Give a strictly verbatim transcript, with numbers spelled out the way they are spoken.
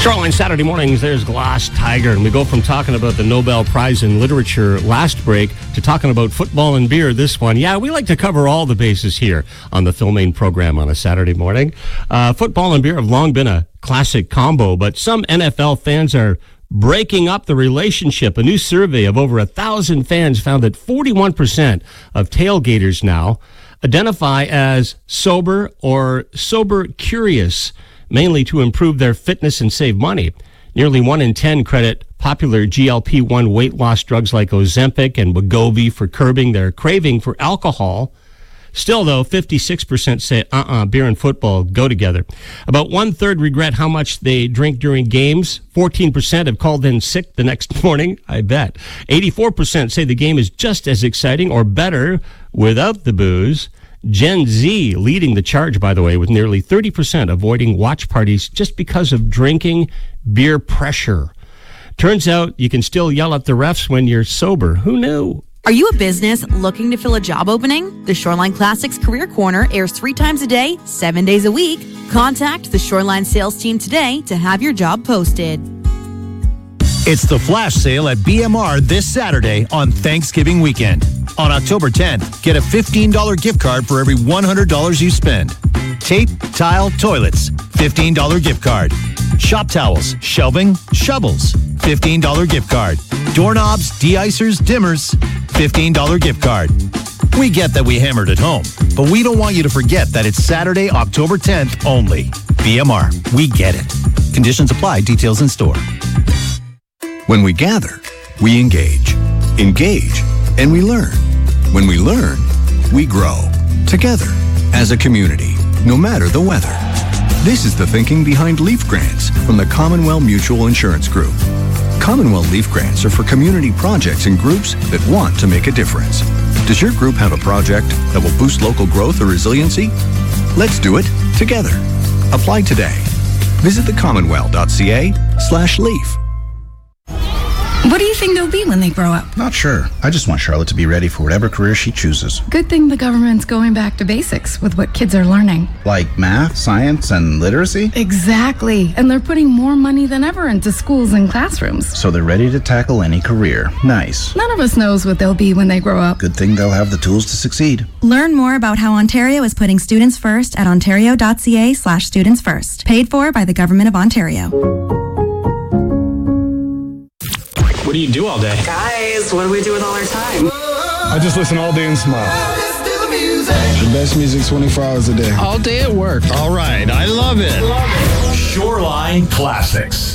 Shoreline Saturday mornings, there's Glass Tiger, and we go from talking about the Nobel Prize in Literature last break to talking about football and beer this one. Yeah, we like to cover all the bases here on the Philmaine program on a Saturday morning. Uh, football and beer have long been a classic combo, but some N F L fans are breaking up the relationship. A new survey of over a thousand fans found that forty-one percent of tailgaters now identify as sober or sober curious, mainly to improve their fitness and save money. Nearly one in ten credit popular G L P one weight loss drugs like Ozempic and Wegovy for curbing their craving for alcohol. Still, though, fifty-six percent say, uh-uh, beer and football go together. About one-third regret how much they drink during games. fourteen percent have called in sick the next morning, I bet. eighty-four percent say the game is just as exciting or better without the booze. Gen Z leading the charge, by the way, with nearly thirty percent avoiding watch parties just because of drinking beer pressure. Turns out you can still yell at the refs when you're sober. Who knew? Are you a business looking to fill a job opening? The Shoreline Classics Career Corner airs three times a day, seven days a week. Contact the Shoreline sales team today to have your job posted. It's the flash sale at B M R this Saturday on Thanksgiving weekend. On October tenth, get a fifteen dollars gift card for every one hundred dollars you spend. Tape, tile, toilets, fifteen dollars gift card. Shop towels, shelving, shovels, fifteen dollars gift card. Doorknobs, de-icers, dimmers, fifteen dollars gift card. We get that we hammered at home, but we don't want you to forget that it's Saturday, October tenth only. B M R, we get it. Conditions apply, details in store. When we gather, we engage. Engage, and we learn. When we learn, we grow. Together, as a community, no matter the weather. This is the thinking behind Leaf Grants from the Commonwealth Mutual Insurance Group. Commonwealth Leaf Grants are for community projects and groups that want to make a difference. Does your group have a project that will boost local growth or resiliency? Let's do it together. Apply today. Visit thecommonwealth.ca slash leaf. What do you think they'll be when they grow up? Not sure. I just want Charlotte to be ready for whatever career she chooses. Good thing the government's going back to basics with what kids are learning. Like math, science, and literacy? Exactly. And they're putting more money than ever into schools and classrooms. So they're ready to tackle any career. Nice. None of us knows what they'll be when they grow up. Good thing they'll have the tools to succeed. Learn more about how Ontario is putting students first at ontario.ca slash students first. Paid for by the Government of Ontario. What do you do all day? Guys, what do we do with all our time? I just listen all day and smile. The best music twenty-four hours a day. All day at work. All right, I love it. Love it. Shoreline Classics.